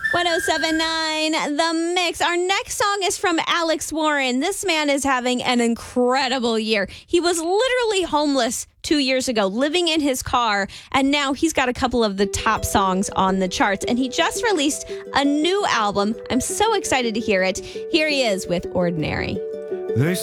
1079 The Mix. Our next song is from Alex Warren. This man is having an incredible year. He was literally homeless 2 years ago, living in his car, and now he's got a couple of the top songs on the charts. And he just released a new album. I'm so excited to hear it. Here he is with Ordinary. They